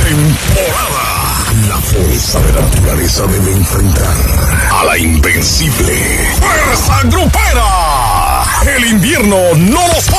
temporada. La fuerza de la naturaleza debe enfrentar a la invencible fuerza grupera. El invierno no nos